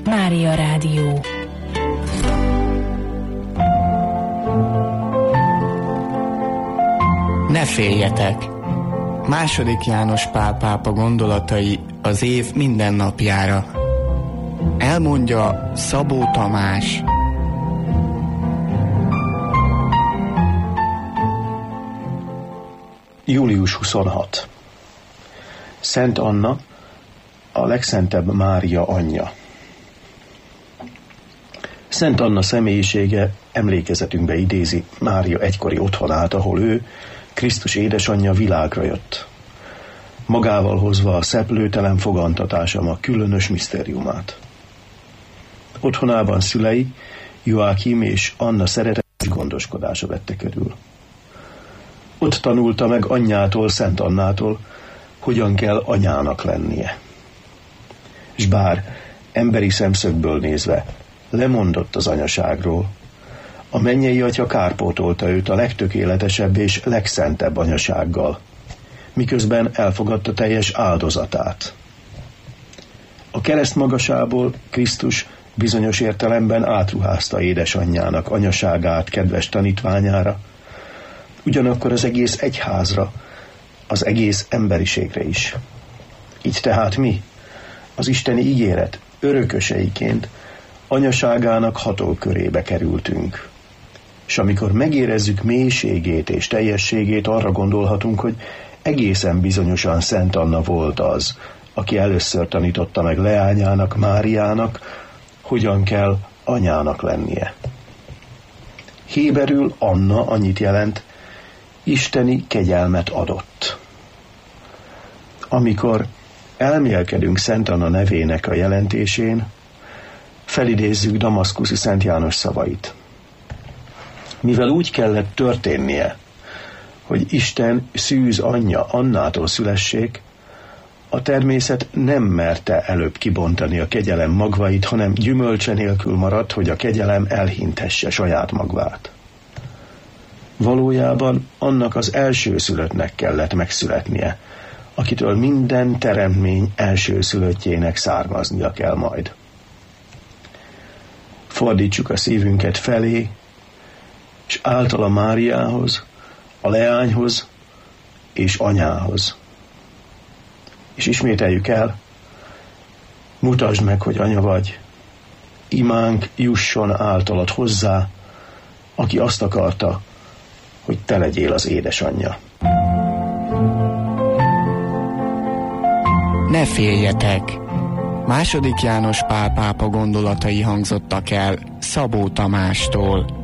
Mária Rádió. Ne féljetek! II. János Pál pápa gondolatai az év minden napjára. Elmondja Szabó Tamás. Július 26. Szent Anna, a legszentebb Mária anyja. Szent Anna személyisége emlékezetünkbe idézi Mária egykori otthonát, ahol ő, Krisztus édesanyja világra jött, magával hozva a szeplőtelen fogantatása a különös misztériumát. Otthonában szülei, Joákim és Anna szeretet gondoskodása vette körül. Ott tanulta meg anyjától, Szent Annától, hogyan kell anyának lennie. S bár emberi szemszögből nézve lemondott az anyaságról, a mennyei atya kárpótolta őt a legtökéletesebb és legszentebb anyasággal, miközben elfogadta teljes áldozatát. A kereszt magasából Krisztus bizonyos értelemben átruházta édesanyjának anyaságát kedves tanítványára, ugyanakkor az egész egyházra, az egész emberiségre is. Így tehát mi, az isteni ígéret örököseiként anyaságának hatókörébe kerültünk. És amikor megérezzük mélységét és teljességét, arra gondolhatunk, hogy egészen bizonyosan Szent Anna volt az, aki először tanította meg leányának, Máriának, hogyan kell anyának lennie. Héberül Anna annyit jelent, isteni kegyelmet adott. Amikor elmélkedünk Szent Anna nevének a jelentésén, felidézzük damaszkuszi Szent János szavait. Mivel úgy kellett történnie, hogy Isten szűz anyja Annától szülessék, a természet nem merte előbb kibontani a kegyelem magvait, hanem gyümölcse nélkül maradt, hogy a kegyelem elhintesse saját magvát. Valójában annak az elsőszülöttnek kellett megszületnie, akitől minden teremtmény elsőszülöttjének származnia kell majd. Fordítsuk a szívünket felé, és általa Máriához, a leányhoz és anyához. És ismételjük el, mutasd meg, hogy anya vagy, imánk jusson általad hozzá, aki azt akarta, hogy te legyél az édesanyja. Ne féljetek! II. János Pál pápa gondolatai hangzottak el Szabó Tamástól.